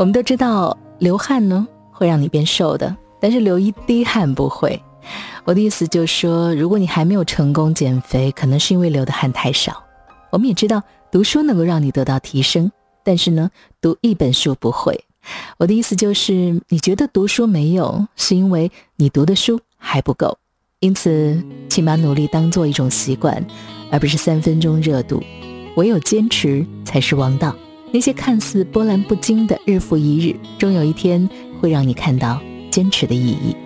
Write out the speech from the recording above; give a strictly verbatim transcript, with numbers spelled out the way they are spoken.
我们都知道流汗呢会让你变瘦的，但是流一滴汗不会。我的意思就是说，如果你还没有成功减肥，可能是因为流的汗太少。我们也知道读书能够让你得到提升，但是呢，读一本书不会。我的意思就是，你觉得读书没用，是因为你读的书还不够。因此，请把努力当做一种习惯，而不是三分钟热度。唯有坚持才是王道。那些看似波澜不惊的日复一日，终有一天会让你看到坚持的意义。